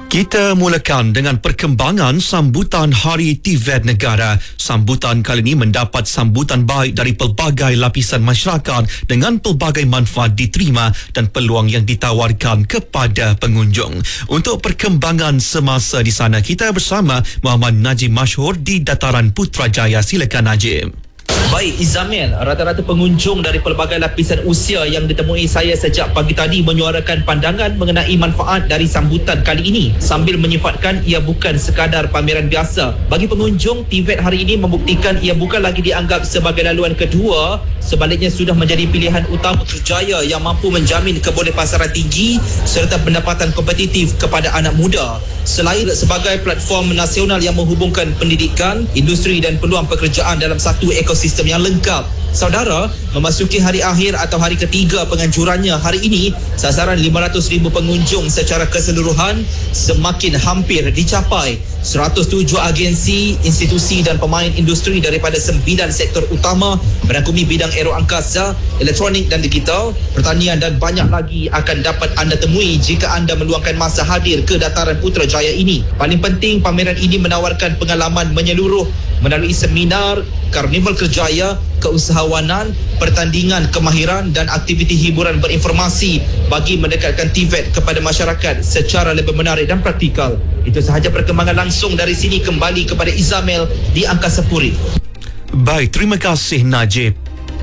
Kita mulakan dengan perkembangan sambutan Hari TVET Negara. Sambutan kali ini mendapat sambutan baik dari pelbagai lapisan masyarakat dengan pelbagai manfaat diterima dan peluang yang ditawarkan kepada pengunjung. Untuk perkembangan semasa di sana, kita bersama Muhammad Najib Mashhur di Dataran Putrajaya. Silakan Najib. Baik, Izamil, rata-rata pengunjung dari pelbagai lapisan usia yang ditemui saya sejak pagi tadi menyuarakan pandangan mengenai manfaat dari sambutan kali ini sambil menyifatkan ia bukan sekadar pameran biasa. Bagi pengunjung, TVET hari ini membuktikan ia bukan lagi dianggap sebagai laluan kedua, sebaliknya sudah menjadi pilihan utama Putrajaya yang mampu menjamin kebolehpasaran tinggi serta pendapatan kompetitif kepada anak muda. Selain sebagai platform nasional yang menghubungkan pendidikan, industri dan peluang pekerjaan dalam satu ekosistem yang lengkap. Saudara, memasuki hari akhir atau hari ketiga penganjurannya hari ini, sasaran 500,000 pengunjung secara keseluruhan semakin hampir dicapai. 107 agensi, institusi dan pemain industri daripada 9 sektor utama merangkumi bidang aeroangkasa, elektronik dan digital, pertanian dan banyak lagi akan dapat anda temui jika anda meluangkan masa hadir ke Dataran Putrajaya ini. Paling penting, pameran ini menawarkan pengalaman menyeluruh melalui seminar, karnival kerjaya, keusahawanan, pertandingan kemahiran dan aktiviti hiburan berinformasi bagi mendekatkan TVET kepada masyarakat secara lebih menarik dan praktikal. Itu sahaja perkembangan langsung dari sini. Kembali kepada Izamil di Angkasa Puri. Baik, terima kasih Najib.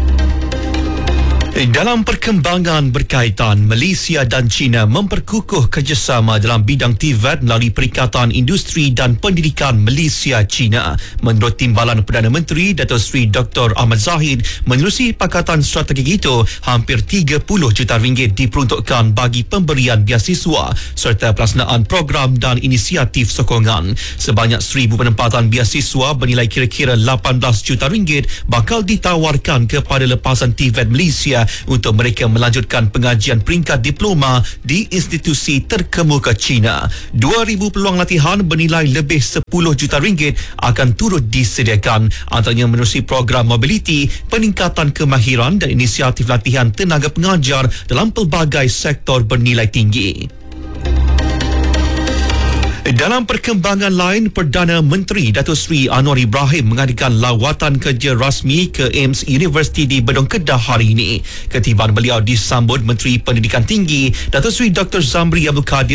Dalam perkembangan berkaitan, Malaysia dan China memperkukuh kerjasama dalam bidang TVET melalui Perikatan Industri dan Pendidikan Malaysia-China. Menurut Timbalan Perdana Menteri Datuk Seri Dr. Ahmad Zahid, menerusi pakatan strategi itu, hampir 30 juta ringgit diperuntukkan bagi pemberian beasiswa serta pelaksanaan program dan inisiatif sokongan. Sebanyak 1,000 penempatan beasiswa bernilai kira-kira 18 juta ringgit bakal ditawarkan kepada lepasan TVET Malaysia untuk mereka melanjutkan pengajian peringkat diploma di institusi terkemuka China. 2,000 peluang latihan bernilai lebih 10 juta ringgit akan turut disediakan, antaranya menerusi program mobiliti, peningkatan kemahiran dan inisiatif latihan tenaga pengajar dalam pelbagai sektor bernilai tinggi. Dalam perkembangan lain, Perdana Menteri Datuk Seri Anwar Ibrahim mengadakan lawatan kerja rasmi ke AIMS University di Bedong Kedah hari ini. Ketibaan beliau disambut Menteri Pendidikan Tinggi Datuk Seri Dr. Zamri Abdul Kadir